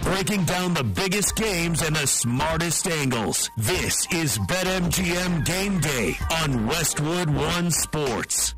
breaking down the biggest games and the smartest angles. This is BetMGM Game Day on Westwood One Sports.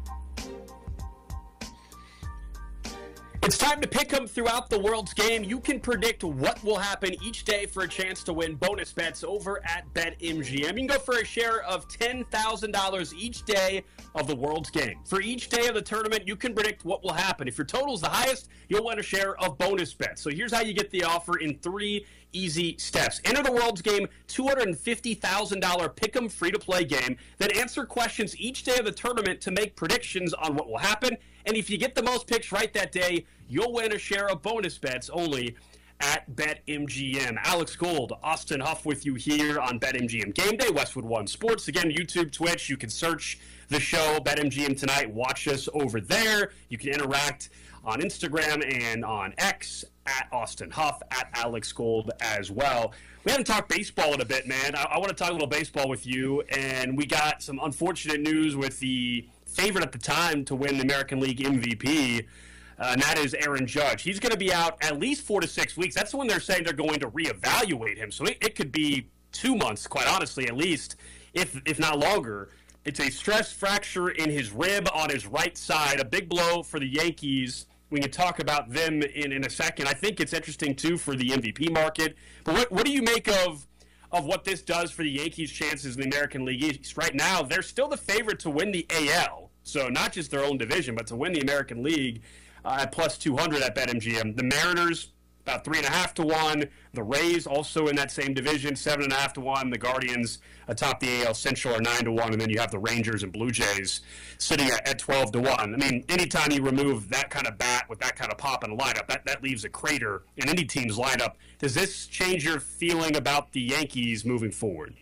It's time to pick them throughout the world's game. You can predict what will happen each day for a chance to win bonus bets over at BetMGM. You can go for a share of $10,000 each day of the world's game. For each day of the tournament, you can predict what will happen. If your total is the highest, you'll win a share of bonus bets. So here's how you get the offer in 3 easy steps. Enter the world's game $250,000 pick 'em free-to-play game. Then answer questions each day of the tournament to make predictions on what will happen. And if you get the most picks right that day, you'll win a share of bonus bets only at BetMGM. Alex Gold, Austin Huff with you here on BetMGM Game Day, Westwood One Sports. Again, YouTube, Twitch, you can search the show BetMGM Tonight. Watch us over there. You can interact on Instagram and on X at Austin Huff, at Alex Gold as well. We haven't talked baseball in a bit, man. I want to talk a little baseball with you, and we got some unfortunate news with the favorite at the time to win the American League MVP, and that is Aaron Judge. He's going to be out at least 4 to 6 weeks. That's when they're saying they're going to reevaluate him. So it could be 2 months, quite honestly, at least, if not longer. It's a stress fracture in his rib on his right side, a big blow for the Yankees. We can talk about them in a second. I think it's interesting, too, for the MVP market. But what do you make of what this does for the Yankees' chances in the American League East? Right now, they're still the favorite to win the AL. So not just their own division, but to win the American League at plus 200 at BetMGM. The Mariners, about 3.5 to 1. The Rays, also in that same division, 7.5 to 1. The Guardians atop the AL Central are 9 to 1. And then you have the Rangers and Blue Jays sitting at 12 to 1. I mean, anytime you remove that kind of bat with that kind of pop in a lineup, that leaves a crater in any team's lineup. Does this change your feeling about the Yankees moving forward?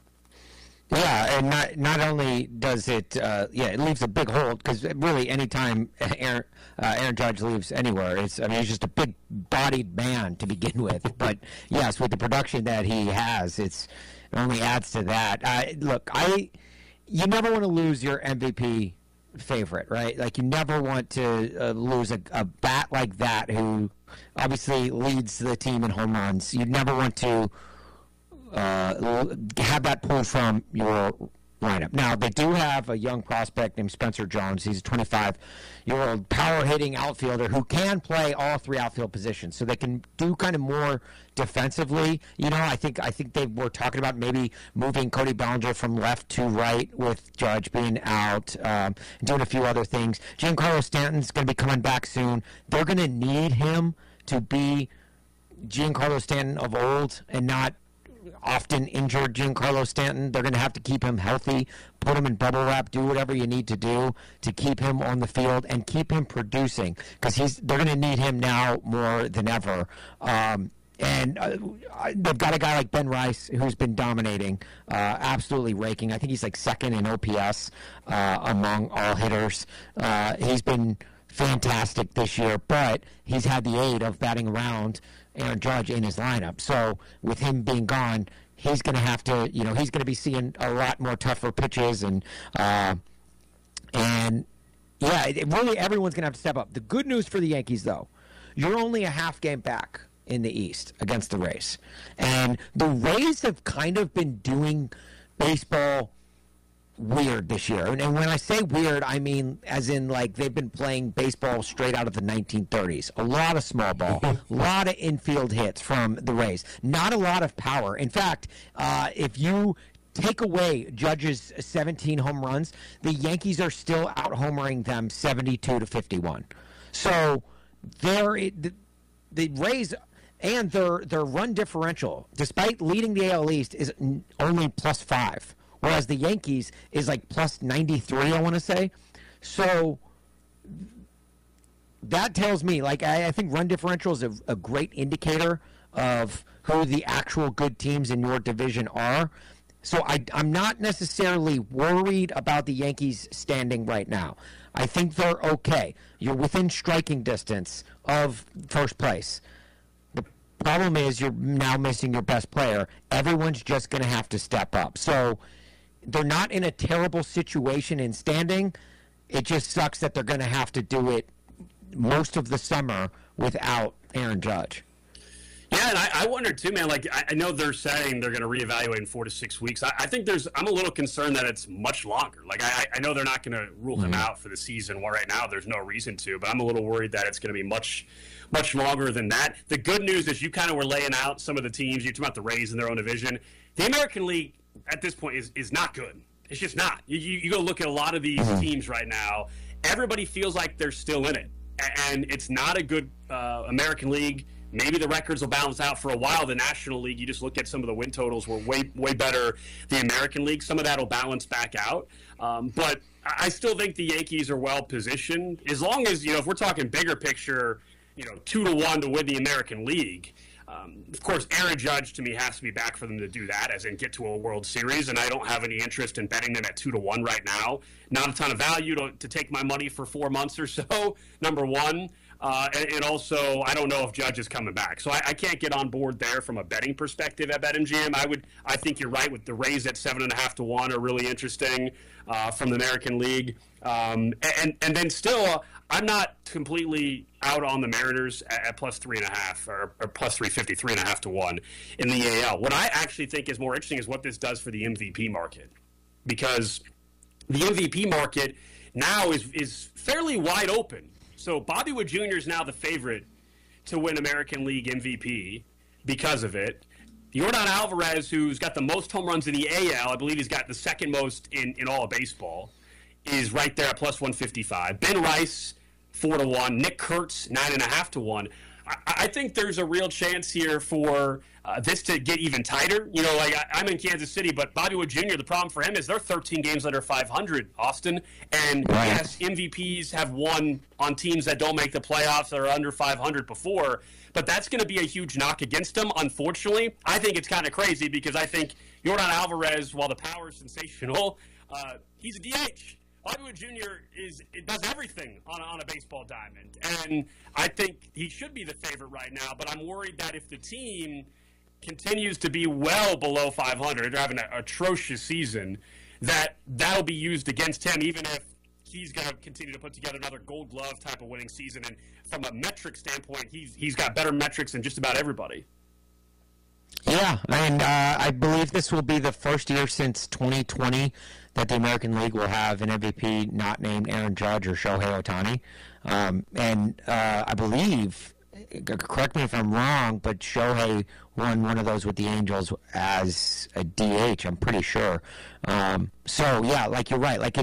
Yeah, and not only does it, it leaves a big hole, because really anytime Aaron Judge leaves anywhere, he's just a big-bodied man to begin with. But yes, with the production that he has, it only adds to that. You never want to lose your MVP favorite, right? Like, you never want to lose a bat like that who obviously leads the team in home runs. You never want to have that pulled from your lineup. Now, they do have a young prospect named Spencer Jones. He's a 25-year-old power-hitting outfielder who can play all 3 outfield positions, so they can do kind of more defensively. I think they were talking about maybe moving Cody Bellinger from left to right with Judge being out, doing a few other things. Giancarlo Stanton's going to be coming back soon. They're going to need him to be Giancarlo Stanton of old and not often injured Giancarlo Stanton. They're going to have to keep him healthy, put him in bubble wrap, do whatever you need to do to keep him on the field and keep him producing, because they're going to need him now more than ever. And they've got a guy like Ben Rice who's been dominating, absolutely raking. I think he's like second in OPS among all hitters. He's been fantastic this year, but he's had the aid of batting around Aaron Judge in his lineup. So with him being gone, he's going to have to, he's going to be seeing a lot more tougher pitches, and really everyone's going to have to step up. The good news for the Yankees, though, you're only a half game back in the East against the Rays. And the Rays have kind of been doing baseball weird this year. And when I say weird, I mean as in like they've been playing baseball straight out of the 1930s. A lot of small ball, a lot of infield hits from the Rays. Not a lot of power. In fact, if you take away Judge's 17 home runs, the Yankees are still out-homering them 72 to 51. So the Rays and their run differential, despite leading the AL East, is only +5. Whereas the Yankees is like +93, I want to say. So that tells me, like, I think run differential is a great indicator of who the actual good teams in your division are. So I'm not necessarily worried about the Yankees standing right now. I think they're okay. You're within striking distance of first place. The problem is you're now missing your best player. Everyone's just going to have to step up. So they're not in a terrible situation in standing. It just sucks that they're going to have to do it most of the summer without Aaron Judge. Yeah, and I wonder too, man. Like, I know they're saying they're going to reevaluate in 4 to 6 weeks. I think I'm a little concerned that it's much longer. Like, I know they're not going to rule him out for the season. Well, right now there's no reason to, but I'm a little worried that it's going to be much longer than that. The good news is you kind of were laying out some of the teams. You talked about the Rays in their own division. The American League at this point is not good. It's just not. You go look at a lot of these teams right now. Everybody feels like they're still in it, and it's not a good American League. Maybe the records will balance out for a while. The National League, you just look at some of the win totals were way better. The American League, some of that will balance back out. But I still think the Yankees are well positioned. As long as, if we're talking bigger picture, 2-1 to win the American League. Of course, Aaron Judge, to me, has to be back for them to do that, as in get to a World Series, and I don't have any interest in betting them at 2-1 right now. Not a ton of value to take my money for 4 months or so, number one. And also, I don't know if Judge is coming back. So I can't get on board there from a betting perspective at BetMGM. I think you're right with the Rays at 7.5 to 1 are really interesting from the American League. And then still, I'm not completely out on the Mariners at plus 3.5 or plus 350, 3.5 to 1 in the AL. What I actually think is more interesting is what this does for the MVP market, because the MVP market now is fairly wide open. So Bobby Witt Jr. is now the favorite to win American League MVP because of it. Yordan Alvarez, who's got the most home runs in the AL, I believe he's got the second most in all of baseball, is right there at plus 155. Ben Rice, 4 to 1. Nick Kurtz, 9.5 to 1. I think there's a real chance here for this to get even tighter. I'm in Kansas City, but Bobby Witt Jr., the problem for him is they're 13 games under 500, Austin. And yes, MVPs have won on teams that don't make the playoffs that are under 500 before, but that's going to be a huge knock against them, unfortunately. I think it's kind of crazy because I think Yordan Alvarez, while the power is sensational, he's a DH. Bobby Witt Jr. does everything on a baseball diamond, and I think he should be the favorite right now, but I'm worried that if the team continues to be well below 500, they're having an atrocious season, that'll be used against him, even if he's going to continue to put together another Gold Glove type of winning season, and from a metric standpoint, he's got better metrics than just about everybody. Yeah, and I believe this will be the first year since 2020 that the American League will have an MVP not named Aaron Judge or Shohei Ohtani. And I believe, correct me if I'm wrong, but Shohei won one of those with the Angels as a DH, I'm pretty sure. So, yeah, like you're right. Like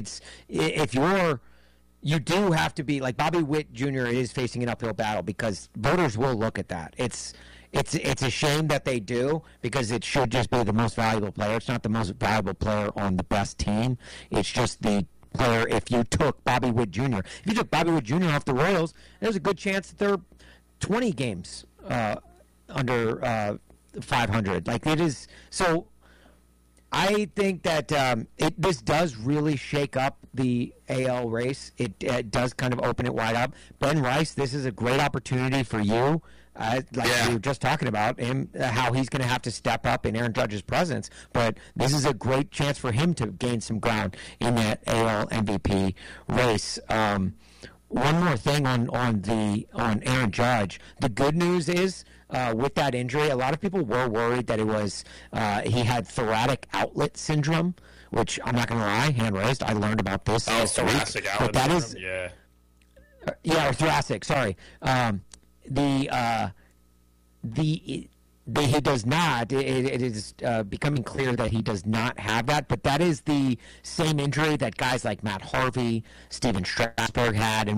you do have to be, like Bobby Witt Jr. is facing an uphill battle because voters will look at that. It's a shame that they do because it should just be the most valuable player. It's not the most valuable player on the best team. It's just the player. If you took Bobby Witt Jr., off the Royals, there's a good chance that they're 20 games under 500. Like it is. So I think that this does really shake up the AL race. It does kind of open it wide up. Ben Rice, this is a great opportunity for you. We were just talking about him, how he's going to have to step up in Aaron Judge's presence. But this is a great chance for him to gain some ground in that AL MVP race. One more thing on Aaron Judge. The good news is with that injury, a lot of people were worried that it was he had thoracic outlet syndrome, which I'm not going to lie, hand raised. I learned about this. Oh, thoracic outlet syndrome. Or thoracic. Sorry. He does not. It is becoming clear that he does not have that. But that is the same injury that guys like Matt Harvey, Steven Strasburg had, and